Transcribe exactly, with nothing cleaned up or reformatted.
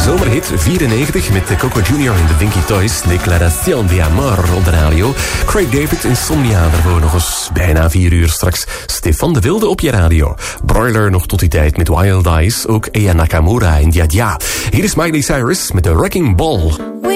Zomerhit vierennegentig met Coco Junior en de Vinky Toys. Declaración de Amor op de radio. Craig David, Insomnia, daarvoor nog eens bijna vier uur. Straks Stefan de Wilde op je radio. Broiler nog tot die tijd met Wild Eyes. Ook Ea Nakamura en Dia Dia. Hier is Miley Cyrus met de Wrecking Ball.